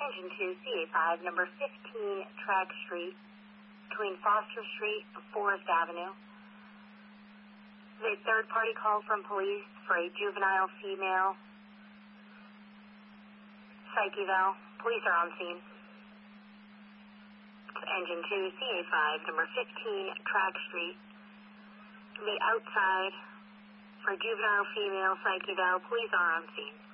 Engine 2, CA5, number 15 Track Street, between Foster Street and Forest Avenue. The third-party call from police for a juvenile female psych eval. Police are on scene. Engine 2, CA5, number 15 Track Street. The outside for juvenile female psych eval. Police are on scene.